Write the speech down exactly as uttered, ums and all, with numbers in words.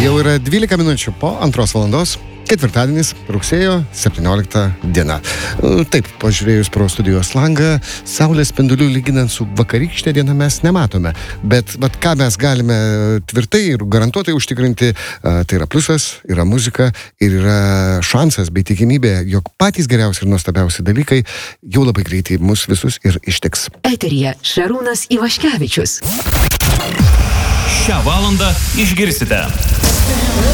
Jau yra dvylika minučių po antros valandos, ketvirtadienis, rugsėjo septyniolikta diena. Taip, pažiūrėjus pro studijos langą, saulės spindulių lyginant su vakarykštė diena mes nematome. Bet vat, ką mes galime tvirtai ir garantuotai užtikrinti, tai yra pliusas, yra muzika ir yra šansas bei tikimybė, jog patys geriausi ir nuostabiausi dalykai jau labai greitai mus visus ir ištiks. Eteryje Šarūnas Ivaškevičius. Šią valandą išgirsite.